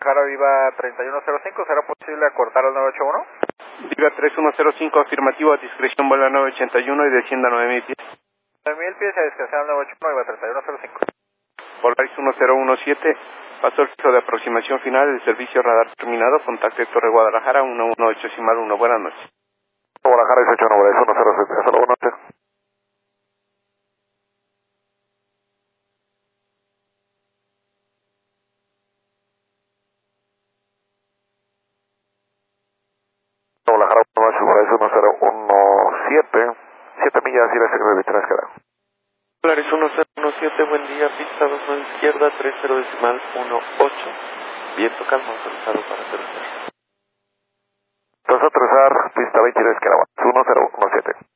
Guadalajara Viva 3105, ¿será posible acortar al 981? Viva 3105, afirmativo, a discreción vuela 981 y descienda 9000 pies. 9000 pies a descansar al 981, Viva 3105. Polaris 1017, pasó el piso de aproximación final, el servicio radar terminado, contacte Torre Guadalajara 118.1, buenas noches. Guadalajara 18 Polaris 107, hasta luego, buenas noches. Guadalajara 117, 7 millas y la secretaria de escala. Polaris 1017, buen día, pista 2 izquierda, 30 decimal 18, viento calmo autorizado para aterrizar. Entonces aterrizar, pista 23 kilómetros, 1017.